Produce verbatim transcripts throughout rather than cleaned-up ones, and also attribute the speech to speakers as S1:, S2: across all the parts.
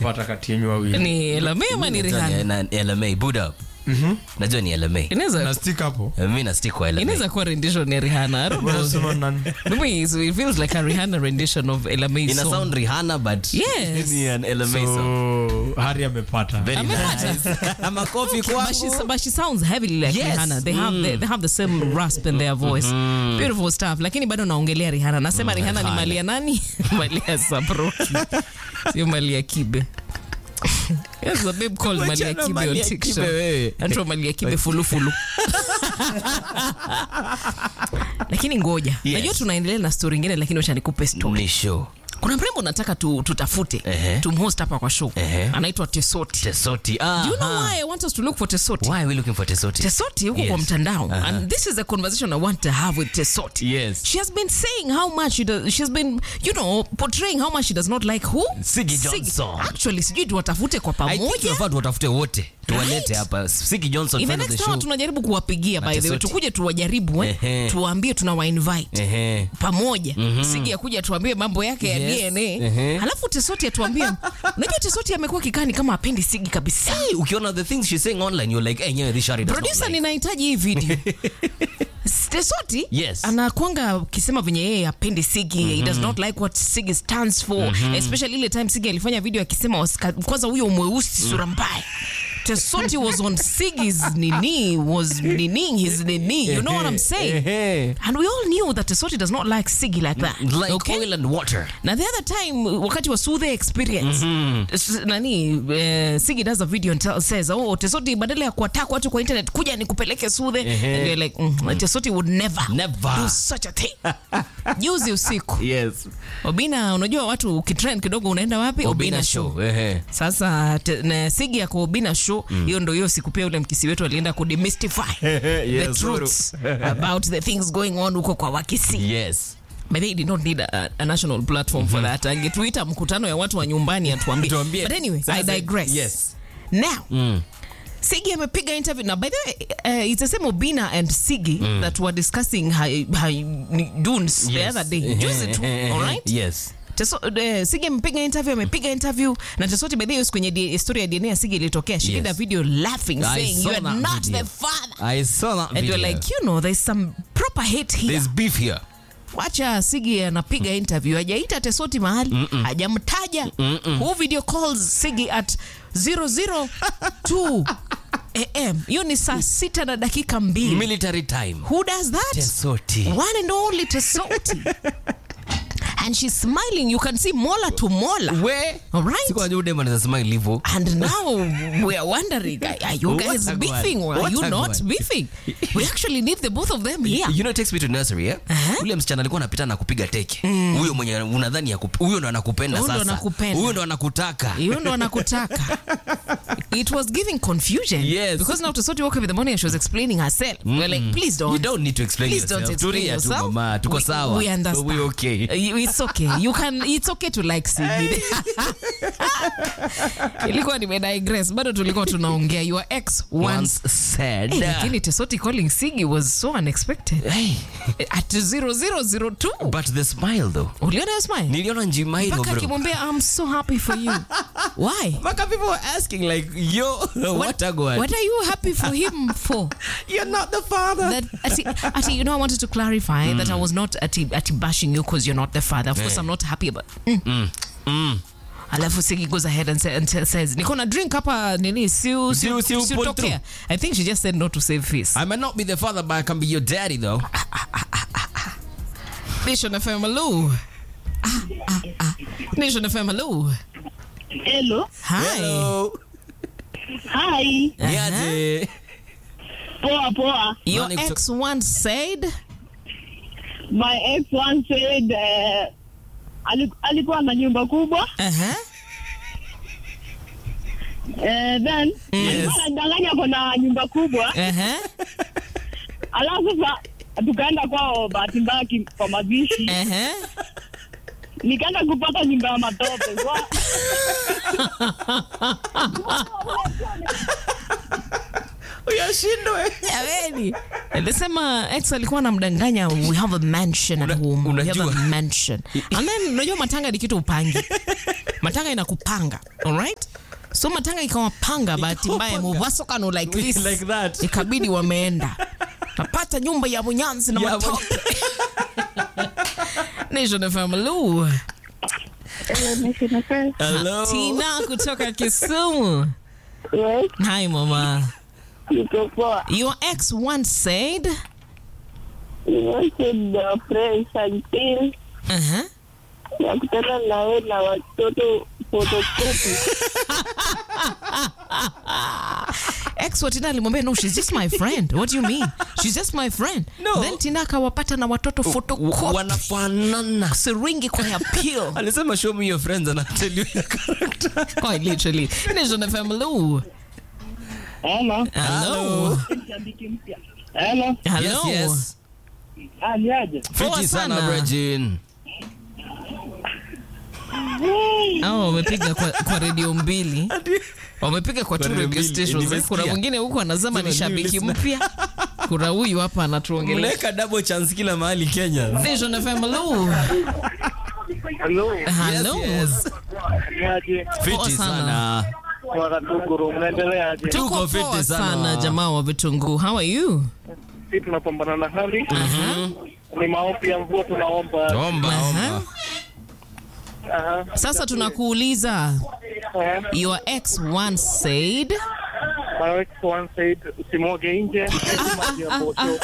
S1: amepata kati yenu wawili?
S2: Ni L M A ama ni Rihanna?
S3: Na L M A Buddha. Mhm. Najua ni L M A.
S2: Inaweza
S1: na stick hapo.
S3: Mimi na stick kwa L M A.
S2: Inaweza kuwa rendition ya Rihanna. I don't know.
S1: Sema nani?
S2: To me it feels like a Rihanna rendition of L M A song.
S3: Ina sound Rihanna but
S2: yes.
S3: ni an L M A
S1: so,
S3: song.
S1: Hari amepata.
S3: Very
S2: Amepata.
S3: nice. Ama coffee
S2: But she,
S3: kwangu.
S2: but she sounds heavily like
S3: Yes.
S2: Rihanna. They have the, they have the same rasp in their voice. Mm. Beautiful stuff. Lakini bado naongelea Rihanna. Nasema mm, Rihanna ni mali ya nani? Mali ya Sabroki. Sio mali ya Kibe. Yes, a babe called Malia Kibe on TikTok. Antro Malia Kibe fulu fulu. Lakini ngoja. Yes. Najua tunaendelea na story nyingine lakini acha nikupe story.
S3: Ni show.
S2: Kuna mrembo nataka tu, tutafute uh-huh. tumhost hapa kwa show uh-huh. anaitwa Tesoti.
S3: Tesoti. Ah.
S2: Do you know why I want us to look for Tesoti?
S3: Why are we looking for Tesoti?
S2: Tesoti huko yes. kwa mtandao uh-huh. and this is the conversation I want to have with Tesoti.
S3: Yes.
S2: She has been saying how much she does, she's been you know portraying how much she does not like who?
S3: Siggy Johnson.
S2: Actually sijui tuwatafute kwa pamoja.
S3: I think tunafaa tuwatafute wote. Tuwalete hapa Siggy Johnson
S2: fan of the show. Tunajaribu kuwapigia by the way. Tukuje tuwajaribu eh. Uh-huh. Tuwaambie tunawa invite uh-huh. pamoja. Uh-huh. Siggy akuja tuambie mambo yake yes. ya D N A. Uh-huh. Halafu Tesoti atuambie. Unajua Tesoti amekuwa kikani kama apendi Siggy kabisa.
S3: Hey, ukiona the things she's saying online you're like, "Hey, yeah, this shari does."
S2: Producer ninahitaji hii video. Tesoti
S3: yes.
S2: anakuanga kisema venye yeye apendi Siggy. Mm-hmm. He does not like what Siggy stands for. Mm-hmm. Especially ile time Siggy alifanya video akisema kwanza huyo mweusi sura mbaya. Tesoti was on Siggy's nini, was nining his nini. You know what I'm saying? And we all knew that Tesoti does not like Siggy like that.
S3: Like
S2: okay?
S3: oil and water.
S2: Now the other time, wakati wa Soothe experience, mm-hmm. nani, uh, Siggy does a video and tell, says, oh, Tesoti badala ya kuattack watu kwa internet, kuja nikupeleke Soothe. And you're like, mm, mm. Tesoti would never,
S3: never
S2: do such a thing. Juzi usiku.
S3: Yes.
S2: Obina, unajua watu ukitrend kidogo unaenda wapi?
S3: Obina, Obina show. show. Uh-huh.
S2: Sasa te, na Siggy yako Obina show, hiyo mm. ndo hiyo siku pia ule mkisi wetu alienda ku demystify yes, the truths about the things going on huko kwa Wakisi.
S3: Yes.
S2: But they did not need a, a national platform mm-hmm. for that. Angetuita mkutano ya watu wa nyumbani atuambie. But anyway, I digress.
S3: Yes.
S2: Now, mm. Siggy amepiga interview. Now, by the way, uh, it's the same Obina and Siggy mm. that were discussing her, her dunes yes. the other day. Juzi tu, all right?
S3: Yes.
S2: Teso, uh, Siggy amepiga interview, amepiga interview. Na Tesoti by the way kwenye story ya D N A ya Siggy ilitokea. She yes. did a video laughing, I saying, you are not video. the father.
S3: I saw that
S2: and
S3: video.
S2: And you're like, you know, there's some proper hate here.
S3: There's beef here.
S2: Wacha Siggy anapiga mm. interview. Hajaita Tesoti mahali. Hajamtaja. Who video calls Siggy at zero zero two a m Hiyo ni saa sita na dakika mbili.
S3: Military time.
S2: Who does that?
S3: Tesoti.
S2: One and only Tesoti. And she's smiling. You can see molar to molar.
S3: Where?
S2: All right.
S3: Siko ajua dem ana smile hivyo.
S2: And now we are wondering, are you guys beefing or are you not beefing? We actually need the both of them here.
S3: You know, it takes me to nursery, eh? Uh-huh. Ule msichana alikuwa anapita na kupiga teke. Huyo mm. mwenye unadhani ya huyo ndo anakupenda sasa. Huyo ndo anakutaka.
S2: Huyo ndo anakutaka. It was giving confusion.
S3: Yes.
S2: Because now Tesoti woke up in the morning and she was explaining herself. Mm-hmm. We're like, please don't.
S3: You don't need to explain
S2: please
S3: yourself.
S2: Don't explain
S3: Turia
S2: yourself.
S3: tu mama, tuko sawa.
S2: We understand.
S3: We okay.
S2: Uh, it's okay. You can. It's okay to like Siggy. Ilikuwa nime digress. Bado tulikuwa tunaongea. Your ex once,
S3: once said.
S2: Hey, lakini Tesoti calling Siggy was so unexpected.
S3: Hey.
S2: At zero zero zero two.
S3: But the smile though.
S2: Uliona hiyo smile?
S3: Niliona njimailo bro.
S2: Baka kimwambia, I'm so happy for you. Why?
S3: Baka people were asking like, yo, what, what a god.
S2: What are you happy for him for?
S3: You're not the father.
S2: That, ati, ati, you know, I wanted to clarify mm. that I was not ati, ati bashing you because you're not the father. Of hey. course, I'm not happy about mm. mm. Mm. Alafu Siggy goes ahead and, say, and says, Niko na drink hapa nini, siu, siu, siu, siu tokea. I think she just said no to save face.
S3: I might not be the father, but I can be your daddy though.
S2: Nation F M, hello. Ah, ah, ah. Nation F M, hello.
S4: Hello.
S2: Hi.
S3: Hello.
S4: Hi.
S3: Niaje.
S4: Poa, poa.
S2: Your ex once said?
S4: My ex once said, uh, alikuwa na nyumba kubwa.
S2: Uh-huh.
S4: Uh, then,
S3: yes.
S4: Alidanganya kuna nyumba kubwa.
S2: Uh-huh.
S4: Alafu sasa tukaenda kwao bahati mbaya kwa mazishi.
S2: Uh-huh.
S4: Nikaenda kupata nyumba ya matope.
S3: Uyashindwe.
S2: Yaani. Alisema ex alikuwa anamdanganya, we have a mansion at home. We have a mansion. And then unajua matanga ni kitu upangi. Matanga inakupanga, all right? So matanga ikawapanga bahati mbaya Mombasa kano like this.
S3: Like that.
S2: Ikabidi wameenda. Napata nyumba ya Munyanzi na matoke. Nation F M. Hello.
S3: Hello.
S2: Tina kutoka Kisumu.
S4: Yes.
S2: Hi mama.
S4: Niko poa.
S2: Your ex once said,
S4: He wanted the friends until
S2: uh-huh.
S4: ya kutana na wewe na watoto photocopy.
S2: Ex wa Tina alimwambia no, she's just my friend. What do you mean? She's just my friend.
S3: No.
S2: Then Tina akawapata na watoto photocopy.
S3: Wanafanana.
S2: Siringi kwa ya pill.
S3: Alisema show me your friends and I'll tell you your character.
S2: Quite literally. Nation F M. Hello.
S4: Hello.
S2: Hello.
S4: Hello.
S2: Hello.
S3: Yes, yes.
S4: Ah, niaje?
S2: Poa
S3: Fiti sana
S2: sana.
S3: Regine.
S2: Oh, wamepiga kwa, kwa radio mbili. Wamepiga kwa two
S3: Radio
S2: radio
S3: mbili,
S2: stations.
S3: nimesikia.
S2: Kuna mwingine huko anasema ni
S3: Sema
S2: shabiki
S3: new
S2: mpya. Kuna huyu hapa anatuongelea.
S3: Mleka double chance kila mahali Kenya.
S2: Nation F M. Hello.
S4: Hello.
S2: Hello.
S3: Yes, yes.
S4: Niaje?
S2: Poa
S3: Fiti
S2: sana.
S3: sana.
S4: Wakatunguru mnaendeleaje?
S2: Tuko
S3: Tuko fiti
S2: poa
S3: sana.
S2: sana jamaa wa Vitunguu. How are you?
S4: Sisi tunapambana na hali.
S2: Uh-huh.
S4: Ni maombi ya mvua tunaomba.
S3: Omba, omba.
S4: Aha.
S2: Sasa tunakuuliza,
S4: Eh,
S2: your ex once said,
S4: my ex once said usimwage nje. Maji ya moto.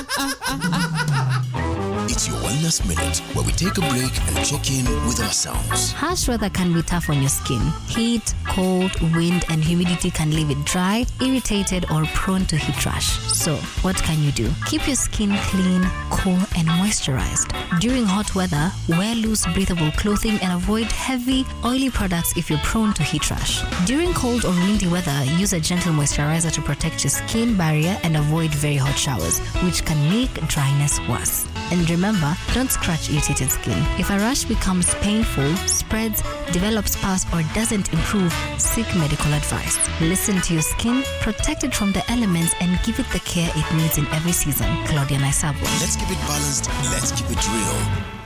S1: It's your Wellness Minute, where we take a break and check in with ourselves.
S5: Harsh weather can be tough on your skin. Heat, cold, wind, and humidity can leave it dry, irritated, or prone to heat rash. So, what can you do? Keep your skin clean, cool, and moisturized. During hot weather, wear loose, breathable clothing and avoid heavy, oily products if you're prone to heat rash. During cold or windy weather, use a gentle moisturizer to protect your skin barrier and avoid very hot showers, which can make dryness worse. And remember, don't scratch irritated skin. If a rash becomes painful, spreads, develops pus, or doesn't improve, seek medical advice. Listen to your skin, protect it from the elements, and give it the care it needs in every season. Claudia Naisabo.
S1: Let's keep it balanced. Let's keep it real.